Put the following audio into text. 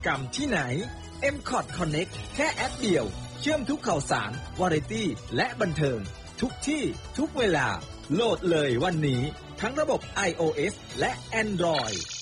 กรรมที่ไหน MCOT Connect แค่แอปเดียวเชื่อมทุกข่าวสารวาไรตี้และบันเทิงทุกที่ทุกเวลาโหลดเลยวันนี้ทั้งระบบ iOS และ Android